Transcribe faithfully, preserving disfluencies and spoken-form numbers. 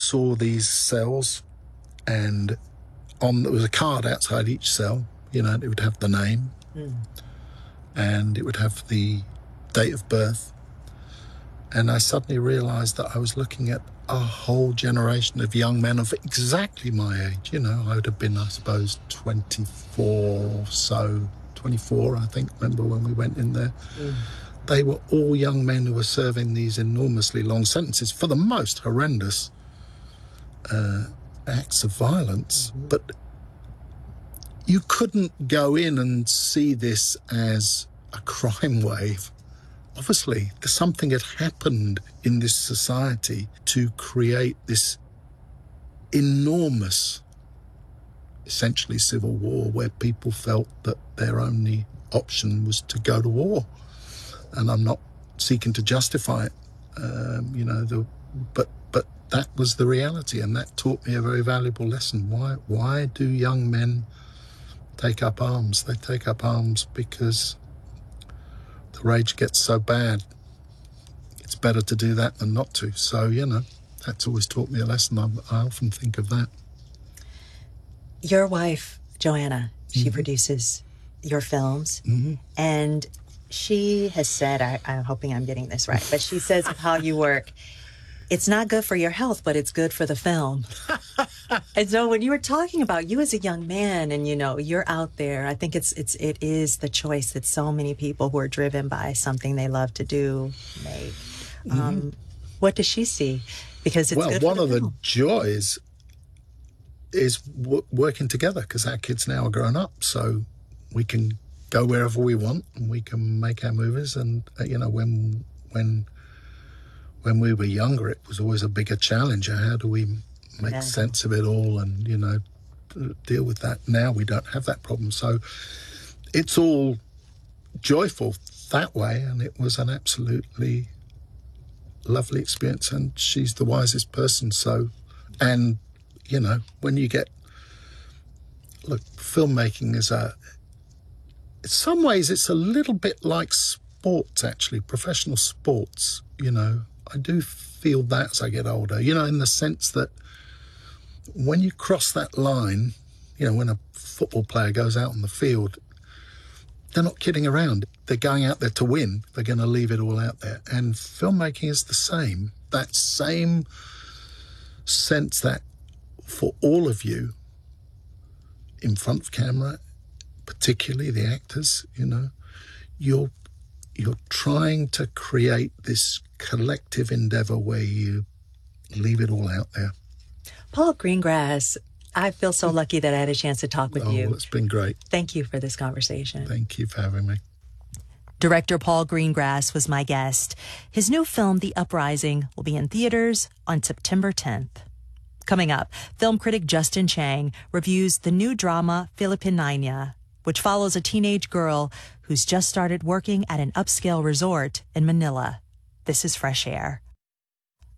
saw these cells, and on there was a card outside each cell. You know, it would have the name, mm. and it would have the date of birth. And I suddenly realised that I was looking at a whole generation of young men of exactly my age. You know, I would have been, I suppose, twenty-four, so twenty-four, I think, remember when we went in there. Mm. They were all young men who were serving these enormously long sentences for the most horrendous uh, acts of violence. Mm-hmm. But you couldn't go in and see this as a crime wave. Obviously, something had happened in this society to create this enormous, essentially civil war, where people felt that their only option was to go to war. And I'm not seeking to justify it, um, you know, the, but but that was the reality, and that taught me a very valuable lesson. Why why do young men take up arms? They take up arms because the rage gets so bad. It's better to do that than not to. So, you know, that's always taught me a lesson. I, I often think of that. Your wife, Joanna, she mm-hmm. produces your films, mm-hmm. and she has said, I, I'm hoping I'm getting this right, but she says of how you work, it's not good for your health, but it's good for the film. And so when you were talking about you as a young man and, you know, you're out there, I think it's it's it is the choice that so many people who are driven by something they love to do make. Mm-hmm. Um, what does she see? Because it's well, good one for the of film. the joys is w- working together, because our kids now are grown up, so we can go wherever we want and we can make our movies. And uh, you know, when when when we were younger, it was always a bigger challenge. How do we make yeah. sense of it all and, you know, deal with that? Now we don't have that problem, so it's all joyful that way, and it was an absolutely lovely experience. And she's the wisest person. So, and you know, when you get look, filmmaking is a in some ways it's a little bit like sports, actually, professional sports. You know, I do feel that as I get older, you know, in the sense that when you cross that line, you know, when a football player goes out on the field, they're not kidding around. They're going out there to win. They're going to leave it all out there. And filmmaking is the same. That same sense that for all of you in front of camera, particularly the actors, you know, you're you're trying to create this collective endeavor where you leave it all out there. Paul Greengrass, I feel so lucky that I had a chance to talk with oh, you. It's been great. Thank you for this conversation. Thank you for having me. Director Paul Greengrass was my guest. His new film, The Uprising, will be in theaters on September tenth. Coming up, film critic Justin Chang reviews the new drama Filipinina, which follows a teenage girl who's just started working at an upscale resort in Manila. This is Fresh Air.